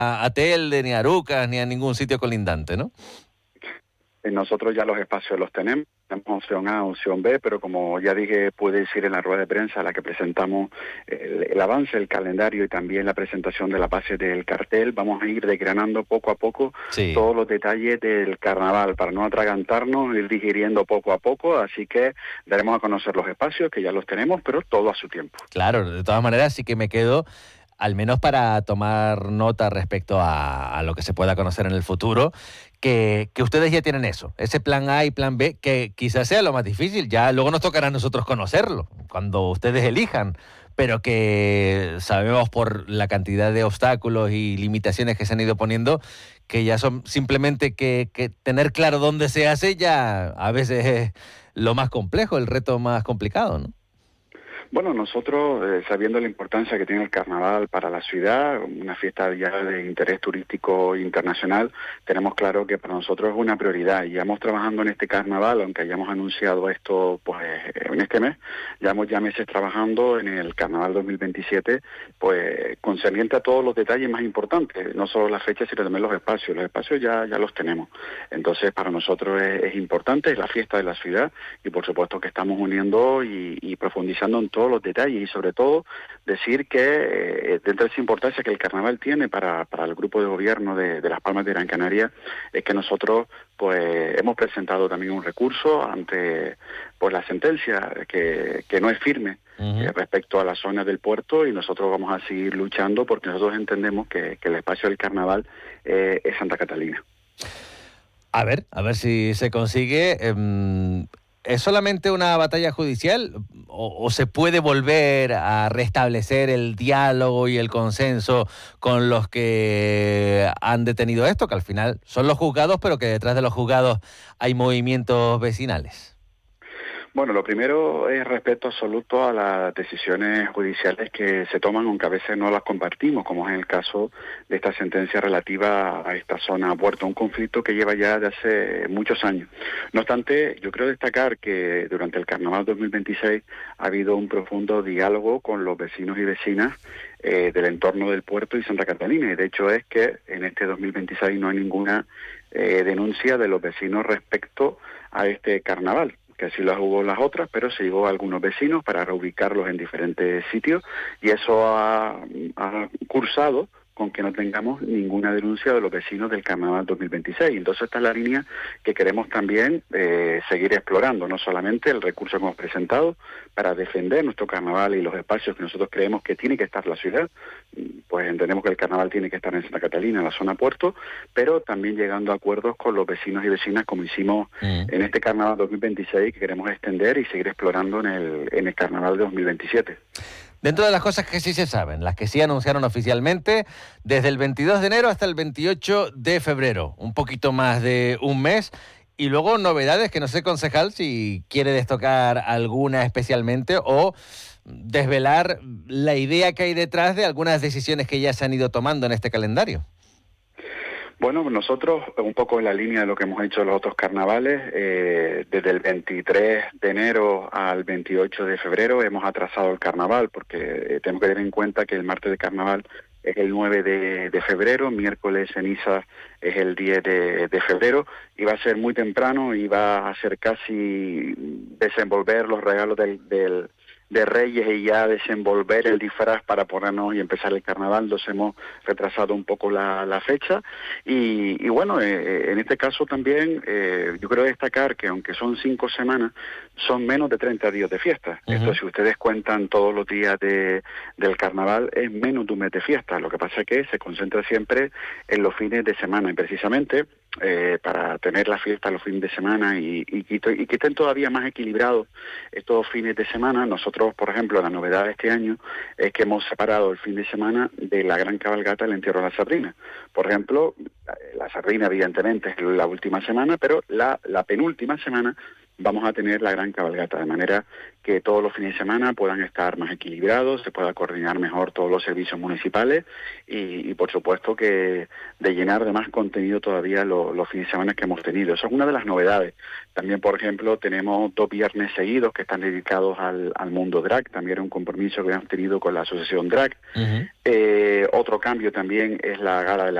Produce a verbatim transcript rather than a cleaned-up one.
a, a Telde, ni a Arucas, ni a ningún sitio colindante, ¿no? Nosotros ya los espacios los tenemos, tenemos opción A, opción B, pero como ya dije, puede ir en la rueda de prensa a la que presentamos el, el avance, el calendario y también la presentación de la base del cartel. Vamos a ir desgranando poco a poco Sí. todos los detalles del carnaval para no atragantarnos, ir digiriendo poco a poco, así que daremos a conocer los espacios, que ya los tenemos, pero todo a su tiempo. Claro, de todas maneras sí que me quedo, al menos para tomar nota respecto a, a lo que se pueda conocer en el futuro, que, que ustedes ya tienen eso, ese plan A y plan B, que quizás sea lo más difícil, ya luego nos tocará a nosotros conocerlo, cuando ustedes elijan, pero que sabemos por la cantidad de obstáculos y limitaciones que se han ido poniendo, que ya son simplemente que, que tener claro dónde se hace ya a veces es lo más complejo, el reto más complicado, ¿no? Bueno, nosotros, eh, sabiendo la importancia que tiene el carnaval para la ciudad, una fiesta ya de interés turístico internacional, tenemos claro que para nosotros es una prioridad. Y llevamos trabajando en este carnaval, aunque hayamos anunciado esto pues en este mes, llevamos ya meses trabajando en el carnaval dos mil veintisiete, pues concerniente a todos los detalles más importantes, no solo las fechas, sino también los espacios. Los espacios ya, ya los tenemos. Entonces, para nosotros es, es importante, es la fiesta de la ciudad, y por supuesto que estamos uniendo y, y profundizando en todo todos los detalles y sobre todo decir que eh, dentro de esa importancia que el carnaval tiene para, para el grupo de gobierno de, de Las Palmas de Gran Canaria es que nosotros pues hemos presentado también un recurso ante pues la sentencia que, que no es firme uh-huh. eh, respecto a la zona del puerto, y nosotros vamos a seguir luchando porque nosotros entendemos que, que el espacio del carnaval eh, es Santa Catalina. A ver, a ver si se consigue. Eh, ¿Es solamente una batalla judicial o, o se puede volver a restablecer el diálogo y el consenso con los que han detenido esto, que al final son los juzgados, pero que detrás de los juzgados hay movimientos vecinales? Bueno, lo primero es respeto absoluto a las decisiones judiciales que se toman, aunque a veces no las compartimos, como es el caso de esta sentencia relativa a esta zona puerto, un conflicto que lleva ya de hace muchos años. No obstante, yo creo destacar que durante el Carnaval dos mil veintiséis ha habido un profundo diálogo con los vecinos y vecinas eh, del entorno del puerto y Santa Catalina, y de hecho es que en este dos mil veintiséis no hay ninguna eh, denuncia de los vecinos respecto a este carnaval, que así las hubo las otras, pero se llegó a algunos vecinos para reubicarlos en diferentes sitios, y eso ha, ha cursado con que no tengamos ninguna denuncia de los vecinos del Carnaval dos mil veintiséis. Entonces esta es la línea que queremos también eh, seguir explorando, no solamente el recurso que hemos presentado para defender nuestro Carnaval y los espacios que nosotros creemos que tiene que estar la ciudad, pues entendemos que el Carnaval tiene que estar en Santa Catalina, en la zona puerto, pero también llegando a acuerdos con los vecinos y vecinas como hicimos mm. en este Carnaval dos mil veintiséis, que queremos extender y seguir explorando en el, en el Carnaval de dos mil veintisiete. Dentro de las cosas que sí se saben, las que sí anunciaron oficialmente, desde el veintidós de enero hasta el veintiocho de febrero, un poquito más de un mes, y luego novedades que no sé, concejal, si quiere destacar alguna especialmente o desvelar la idea que hay detrás de algunas decisiones que ya se han ido tomando en este calendario. Bueno, nosotros, un poco en la línea de lo que hemos hecho en los otros carnavales, eh, desde el veintitrés de enero al veintiocho de febrero hemos atrasado el carnaval, porque eh, tenemos que tener en cuenta que el martes de carnaval es el nueve de, de febrero, miércoles ceniza es el diez de, de febrero, y va a ser muy temprano y va a ser casi desenvolver los regalos del... del de Reyes y ya desenvolver el disfraz para ponernos y empezar el carnaval. Entonces hemos retrasado un poco la, la fecha y, y bueno, eh, en este caso también eh, yo quiero destacar que aunque son cinco semanas, son menos de treinta días de fiesta. Uh-huh. Esto, si ustedes cuentan todos los días de, del carnaval, es menos de un mes de fiesta. Lo que pasa es que se concentra siempre en los fines de semana, y precisamente eh, para tener la fiesta los fines de semana y, y, y, y que estén todavía más equilibrados estos fines de semana, nosotros, por ejemplo, la novedad de este año es que hemos separado el fin de semana de la gran cabalgata del entierro de la sardina. Por ejemplo, la sardina evidentemente es la última semana, pero la, la penúltima semana vamos a tener la gran cabalgata, de manera que todos los fines de semana puedan estar más equilibrados, se pueda coordinar mejor todos los servicios municipales y, y por supuesto que de llenar de más contenido todavía lo, los fines de semana que hemos tenido. Eso es una de las novedades. También, por ejemplo, tenemos dos viernes seguidos que están dedicados al, al mundo drag, también era un compromiso que hemos tenido con la asociación drag. Uh-huh. eh, otro cambio también es la gala de la